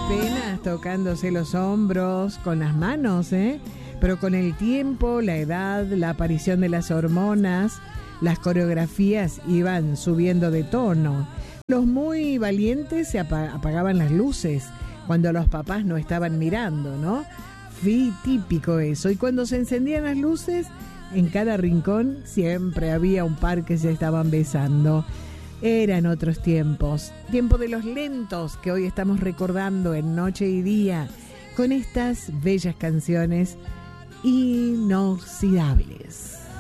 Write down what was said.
apenas tocándose los hombros con las manos, pero con el tiempo, la edad, la aparición de las hormonas, las coreografías iban subiendo de tono. Los muy valientes se apagaban las luces cuando los papás no estaban mirando, ¿no? Fue típico eso. Y cuando se encendían las luces, en cada rincón siempre había un par que se estaban besando. Eran otros tiempos, tiempo de los lentos que hoy estamos recordando en Noche y Día con estas bellas canciones inoxidables.